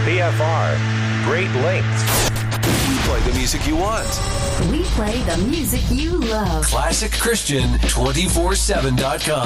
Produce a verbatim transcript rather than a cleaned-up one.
P F R, great lengths. We play the music you want. We play the music you love. Classic Christian two four seven dot com.